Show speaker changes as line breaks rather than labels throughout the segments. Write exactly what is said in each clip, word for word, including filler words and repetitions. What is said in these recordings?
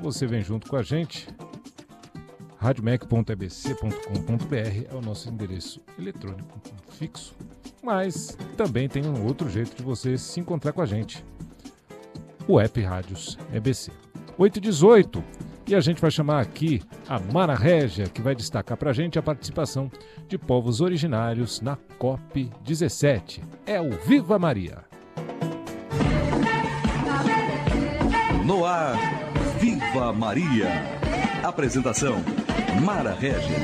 você vem junto com a gente. radiomec ponto e b c ponto com ponto b r é o nosso endereço eletrônico fixo, mas também tem um outro jeito de você se encontrar com a gente. O app Rádios E B C. oito e dezoito. E a gente vai chamar aqui a Mara Régia, que vai destacar para a gente a participação de povos originários na COP dezessete. É o Viva Maria.
No ar, Viva Maria. Apresentação, Mara Régia.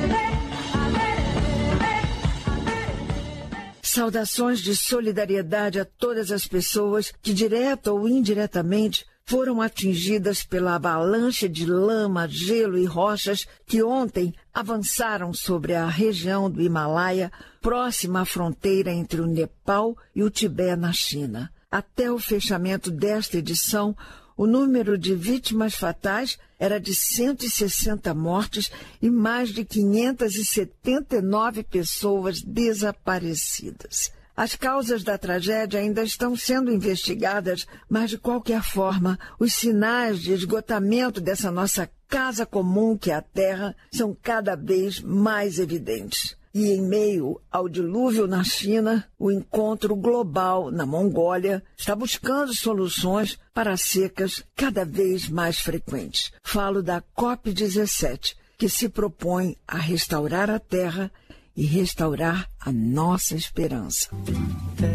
Saudações de solidariedade a todas as pessoas que, direta ou indiretamente, foram atingidas pela avalanche de lama, gelo e rochas que ontem avançaram sobre a região do Himalaia, próxima à fronteira entre o Nepal e o Tibete, na China. Até o fechamento desta edição, o número de vítimas fatais era de cento e sessenta mortes e mais de quinhentas e setenta e nove pessoas desaparecidas. As causas da tragédia ainda estão sendo investigadas, mas, de qualquer forma, os sinais de esgotamento dessa nossa casa comum, que é a Terra, são cada vez mais evidentes. E, em meio ao dilúvio na China, o encontro global na Mongólia está buscando soluções para secas cada vez mais frequentes. Falo da COP dezessete, que se propõe a restaurar a Terra e restaurar a nossa esperança.